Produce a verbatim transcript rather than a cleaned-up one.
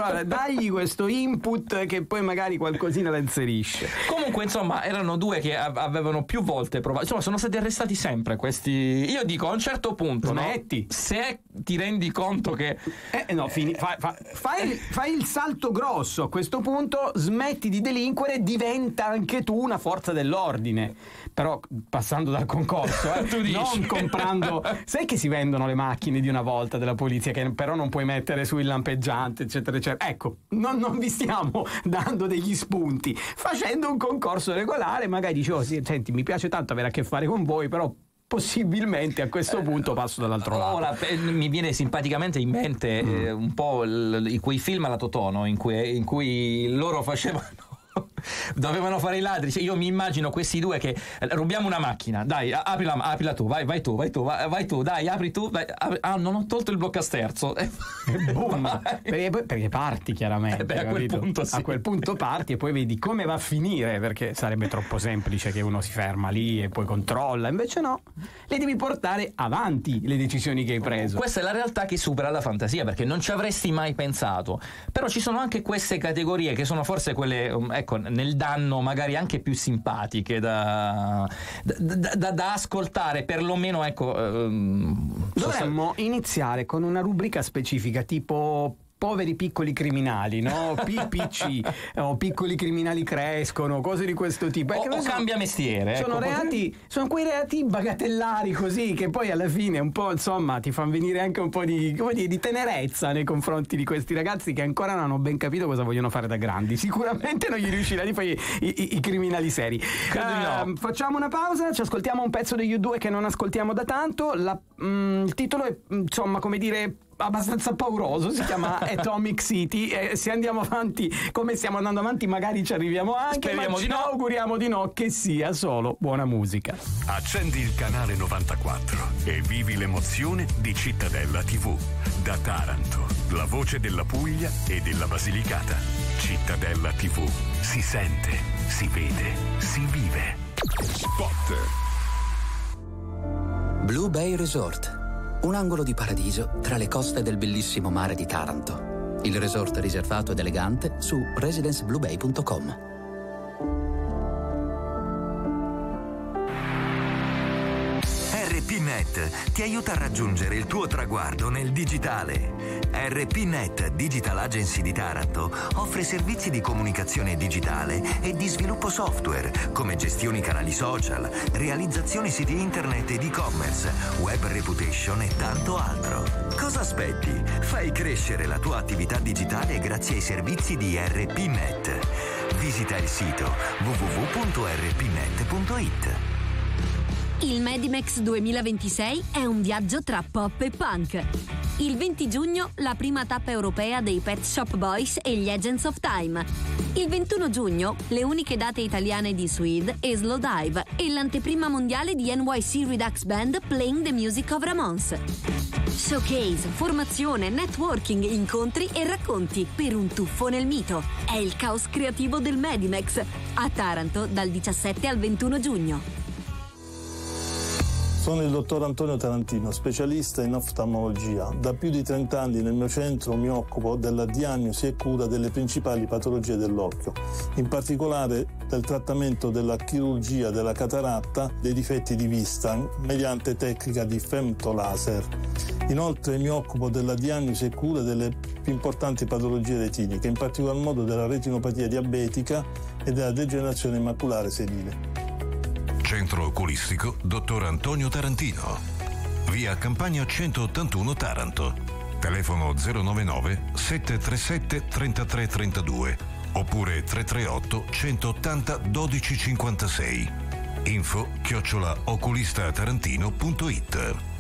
guarda, dagli questo input che poi magari qualcosina la inserisce. Comunque, insomma, erano due che avevano più volte provato, insomma, sono stati arrestati sempre questi. Io dico, a un certo punto, smetti, no? Se ti rendi conto che eh no, fini, fa, fa, fai, fai il salto grosso, a questo punto smetti di delinquere, diventa anche tu una forza dell'ordine, però passando dal concorso, eh, tu dici. Non comprando, sai che si vendono le macchine di una volta della polizia che però non puoi mettere su il lampeggiante, eccetera eccetera. Ecco, non, non vi stiamo dando degli spunti, facendo un concorso regolare magari dici, oh sì, senti, mi piace tanto avere a che fare con voi, però possibilmente a questo punto passo dall'altro lato. Ora mi viene simpaticamente in mente mm. eh, un po' il, quei film alla Totò, no? in, cui, in cui loro facevano dovevano fare i ladri, cioè, io mi immagino questi due che rubiamo una macchina, dai, aprila, aprila tu, vai, vai tu, vai tu, vai, vai tu, dai, apri tu, vai, apri. Ah, non ho tolto il bloccasterzo. Boom. perché, perché parti chiaramente, eh beh, a quel punto sì. A quel punto parti e poi vedi come va a finire, perché sarebbe troppo semplice che uno si ferma lì e poi controlla, invece no, le devi portare avanti le decisioni che hai preso. Questa è la realtà che supera la fantasia, perché non ci avresti mai pensato, però ci sono anche queste categorie che sono forse quelle, ecco, nel danno magari anche più simpatiche da, da, da, da ascoltare, perlomeno, ecco. Ehm, dovremmo so se... iniziare con una rubrica specifica tipo poveri piccoli criminali, no? P P C o piccoli criminali crescono, cose di questo tipo. O, o cambia mestiere. Sono ecco, reati, potrebbe... sono quei reati bagatellari così che poi alla fine un po', insomma, ti fanno venire anche un po' di, come dire, di tenerezza nei confronti di questi ragazzi che ancora non hanno ben capito cosa vogliono fare da grandi. Sicuramente non gli riusciranno di fare i, i, i criminali seri. Uh, no. Facciamo una pausa, ci ascoltiamo un pezzo degli U due che non ascoltiamo da tanto. La, mm, il titolo è, insomma, come dire, abbastanza pauroso, si chiama Atomic City, e se andiamo avanti come stiamo andando avanti magari ci arriviamo anche. Speriamo, ma ci di no. auguriamo di no, che sia solo buona musica. Accendi il canale novantaquattro e vivi l'emozione di Cittadella tivù. Da Taranto, la voce della Puglia e della Basilicata. Cittadella tivù, si sente, si vede, si vive. Spot. Blue Bay Resort, un angolo di paradiso tra le coste del bellissimo mare di Taranto. Il resort riservato ed elegante su residence blue bay punto com. R P Net ti aiuta a raggiungere il tuo traguardo nel digitale. R P Net Digital Agency di Taranto offre servizi di comunicazione digitale e di sviluppo software, come gestioni canali social, realizzazione siti internet ed e-commerce, web reputation e tanto altro. Cosa aspetti? Fai crescere la tua attività digitale grazie ai servizi di R P Net. Visita il sito w w w punto r p net punto i t. Il Medimex duemilaventisei è un viaggio tra pop e punk. Il venti giugno la prima tappa europea dei Pet Shop Boys e gli Agents of Time. Il ventuno giugno le uniche date italiane di Suede e Slowdive e l'anteprima mondiale di N Y C Redux Band Playing the Music of Ramones. Showcase, formazione, networking, incontri e racconti per un tuffo nel mito. È il caos creativo del Medimex a Taranto dal diciassette al ventuno giugno. Sono il dottor Antonio Tarantino, specialista in oftalmologia. Da più di trenta anni nel mio centro mi occupo della diagnosi e cura delle principali patologie dell'occhio, in particolare del trattamento della chirurgia della cataratta, dei difetti di vista, mediante tecnica di femtolaser. Inoltre mi occupo della diagnosi e cura delle più importanti patologie retiniche, in particolar modo della retinopatia diabetica e della degenerazione maculare senile. Centro Oculistico dottor Antonio Tarantino. Via Campagna centottantuno Taranto. Telefono zero novantanove sette tre sette tre tre tre due oppure tre tre otto centottanta dodici cinquantasei. Info chiocciola oculistatarantino punto it.